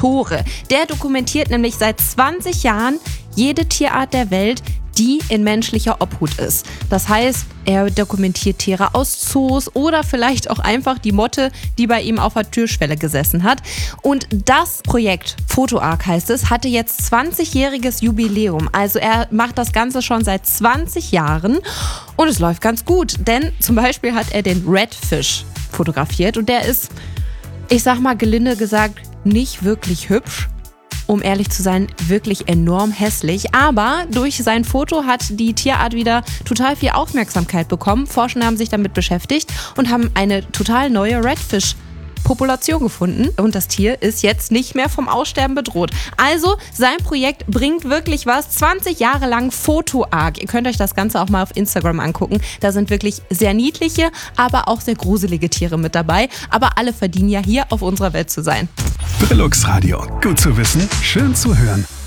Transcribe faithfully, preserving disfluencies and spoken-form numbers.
Tore. Der dokumentiert nämlich seit zwanzig Jahren jede Tierart der Welt, die in menschlicher Obhut ist. Das heißt, er dokumentiert Tiere aus Zoos oder vielleicht auch einfach die Motte, die bei ihm auf der Türschwelle gesessen hat. Und das Projekt, PhotoArk heißt es, hatte jetzt zwanzigjähriges Jubiläum. Also er macht das Ganze schon seit zwanzig Jahren und es läuft ganz gut. Denn zum Beispiel hat er den Redfish fotografiert und der ist, ich sag mal gelinde gesagt, nicht wirklich hübsch. Um ehrlich zu sein, wirklich enorm hässlich. Aber durch sein Foto hat die Tierart wieder total viel Aufmerksamkeit bekommen. Forscher haben sich damit beschäftigt und haben eine total neue Redfish-Population gefunden. Und das Tier ist jetzt nicht mehr vom Aussterben bedroht. Also, sein Projekt bringt wirklich was. zwanzig Jahre lang PhotoArk. Ihr könnt euch das Ganze auch mal auf Instagram angucken. Da sind wirklich sehr niedliche, aber auch sehr gruselige Tiere mit dabei. Aber alle verdienen ja hier auf unserer Welt zu sein. Brillux Radio. Gut zu wissen, schön zu hören.